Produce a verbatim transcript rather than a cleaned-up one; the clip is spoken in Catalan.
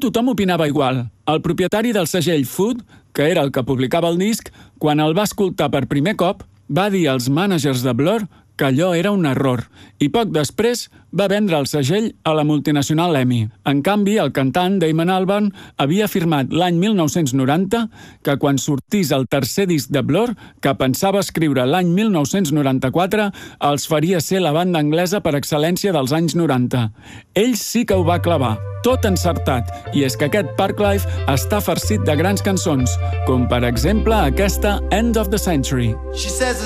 tothom opinava igual. El propietari del segell Food, que era el que publicava el disc, quan el va escoltar per primer cop, va dir als mànagers de Blur que allò era un error, i poc després va vendre el segell a la multinacional EMI. En canvi, el cantant Damon Albarn havia afirmat l'any mil nou-cents noranta que quan sortís el tercer disc de Blur, que pensava escriure l'any mil nou-cents noranta-quatre, els faria ser la banda anglesa per excel·lència dels anys noranta. Ell sí que ho va clavar, tot encertat, i és que aquest Parklife està farcit de grans cançons, com per exemple aquesta End of the Century.